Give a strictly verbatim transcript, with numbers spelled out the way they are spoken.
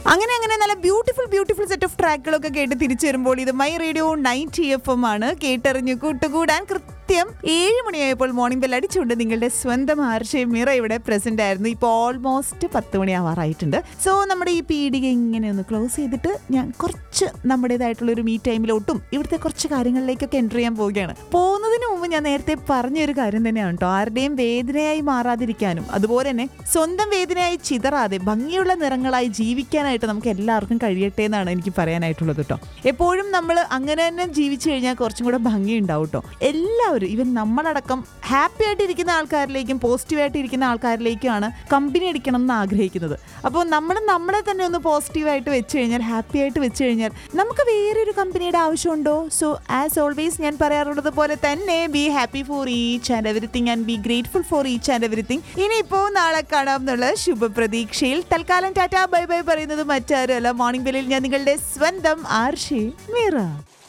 അങ്ങനെ അങ്ങനെ നല്ല ബ്യൂട്ടിഫുൾ ബ്യൂട്ടിഫുൾ സെറ്റ് ഓഫ് ട്രാക്കുകളൊക്കെ കേട്ട് തിരിച്ചു വരുമ്പോൾ ഇത് my radio ninety F M ആണ്. കേട്ടറിഞ്ഞു കൂട്ടുകൂടാൻ കൃത്യം ഏഴ് മണിയായപ്പോൾ മോർണിംഗ് ബെൽ അടിച്ചുകൊണ്ട് നിങ്ങളുടെ സ്വന്തം ആർഷേ മിറ ഇവിടെ പ്രസന്റ് ആയിരുന്നു. ഇപ്പോൾ ഓൾമോസ്റ്റ് പത്ത് മണിയാവാറായിട്ടുണ്ട്. സോ നമ്മുടെ ഈ പീടിക ഇങ്ങനെ ഒന്ന് ക്ലോസ് ചെയ്തിട്ട് ഞാൻ കുറച്ച് നമ്മുടേതായിട്ടുള്ള ഒരു മീ ടൈമിലോട്ടും ഇവിടുത്തെ കുറച്ച് കാര്യങ്ങളിലേക്കൊക്കെ എൻ്റർ ചെയ്യാൻ പോവുകയാണ്. പോകുന്നതിന് മുമ്പ് ഞാൻ നേരത്തെ പറഞ്ഞൊരു കാര്യം തന്നെയാണ് കേട്ടോ. ആരുടെയും വേദനയായി മാറാതിരിക്കാനും അതുപോലെ തന്നെ സ്വന്തം വേദനയായി ചിതറാതെ ഭംഗിയുള്ള നിറങ്ങളായി ജീവിക്കാനായിട്ട് നമുക്ക് എല്ലാവർക്കും കഴിയട്ടെ എന്നാണ് എനിക്ക് പറയാനായിട്ടുള്ളത് കേട്ടോ. എപ്പോഴും നമ്മൾ അങ്ങനെ തന്നെ ജീവിച്ചു കഴിഞ്ഞാൽ കുറച്ചും കൂടെ ഭംഗി ഉണ്ടാവും കേട്ടോ. എല്ലാവരും ഈവൻ നമ്മളടക്കം ഹാപ്പി ആയിട്ട് ഇരിക്കുന്ന ആൾക്കാരിലേക്കും പോസിറ്റീവായിട്ട് ഇരിക്കുന്ന ആൾക്കാരിലേക്കുമാണ് കമ്പനി അടിക്കണം എന്ന് ആഗ്രഹിക്കുന്നത്. അപ്പോൾ നമ്മൾ നമ്മളെ തന്നെ ഒന്ന് പോസിറ്റീവായിട്ട് വെച്ച് കഴിഞ്ഞാൽ ഹാപ്പി ആയിട്ട് വെച്ച് കഴിഞ്ഞാൽ നമുക്ക് വേറൊരു കമ്പനിയുടെ ആവശ്യമുണ്ടോ? സോ ആസ് ഓൾവേസ് ഞാൻ പറയാറുള്ളത് പോലെ തന്നെ be happy for each and everything and B grateful for each and everything. ഇനിയിപ്പോൾ നാളെ കാണാം എന്നുള്ള ശുഭപ്രതീക്ഷയിൽ തൽക്കാലം ടാറ്റാ ബൈ ബൈ പറയുന്നത് മറ്റാരുമല്ല, മോർണിംഗ് ബെല്ലിൽ ഞാൻ നിങ്ങളുടെ സ്വന്തം ആർഷേ മീറ.